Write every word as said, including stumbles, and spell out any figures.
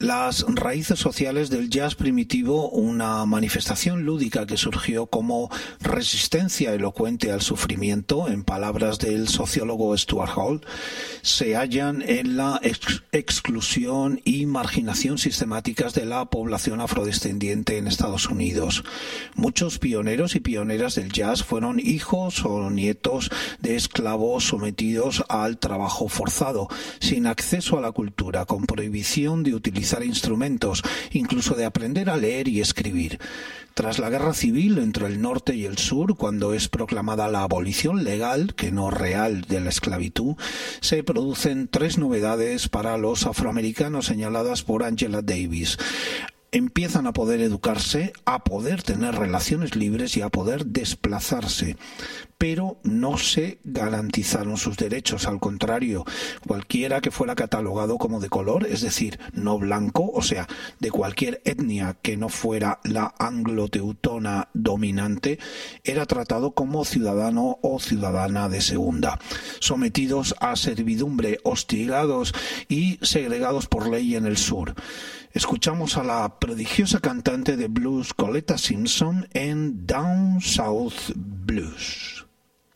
Las raíces sociales del jazz primitivo, una manifestación lúdica que surgió como resistencia elocuente al sufrimiento, en palabras del sociólogo Stuart Hall, se hallan en la ex- exclusión y marginación sistemáticas de la población afrodescendiente en Estados Unidos. Muchos pioneros y pioneras del jazz fueron hijos o nietos de esclavos sometidos al trabajo forzado, sin acceso a la cultura, con prohibición de utilizar instrumentos, incluso de aprender a leer y escribir. Tras la guerra civil entre el norte y el sur, cuando es proclamada la abolición legal, que no real, de la esclavitud, se producen tres novedades para los afroamericanos señaladas por Angela Davis. Empiezan a poder educarse, a poder tener relaciones libres y a poder desplazarse, pero no se garantizaron sus derechos. Al contrario, cualquiera que fuera catalogado como de color, es decir, no blanco, o sea, de cualquier etnia que no fuera la anglo-teutona dominante, era tratado como ciudadano o ciudadana de segunda, sometidos a servidumbre, hostigados y segregados por ley en el sur. Escuchamos a la prodigiosa cantante de blues Coletta Simpson en Down South Blues.